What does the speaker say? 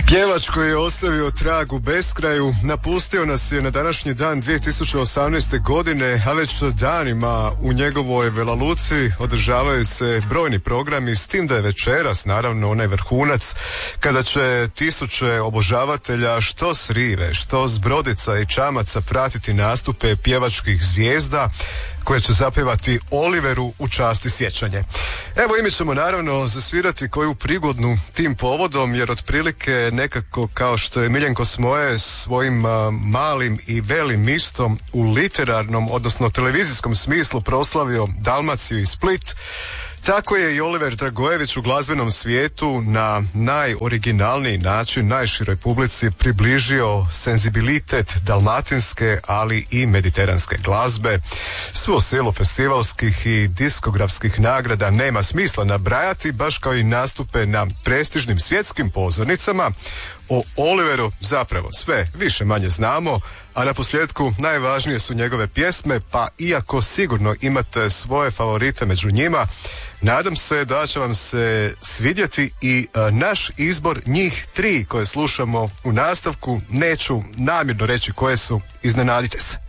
Pjevač koji je ostavio trag u beskraju napustio nas je na današnji dan 2018. godine, a već danima u njegovoj Vela Luci održavaju se brojni programi, s tim da je večeras naravno onaj vrhunac kada će tisuće obožavatelja što s rive, što s brodica i čamaca pratiti nastupe pjevačkih zvijezda koje će zapjevati Oliveru u čast i sjećanje. Evo i mi ćemo naravno zasvirati koju prigodnu tim povodom, jer otprilike nekako kao što je Miljenko Smoje svojim malim i velim mistom u literarnom, odnosno televizijskom smislu proslavio Dalmaciju i Split, tako je i Oliver Dragojević u glazbenom svijetu na najoriginalniji način najširoj publici približio senzibilitet dalmatinske, ali i mediteranske glazbe. Svo selo festivalskih i diskografskih nagrada nema smisla nabrajati, baš kao i nastupe na prestižnim svjetskim pozornicama. O Oliveru zapravo sve više manje znamo, a na posljedku najvažnije su njegove pjesme, pa iako sigurno imate svoje favorite među njima, nadam se da će vam se svidjeti i naš izbor njih 3 koje slušamo u nastavku. Neću namjerno reći koje su, iznenadite se.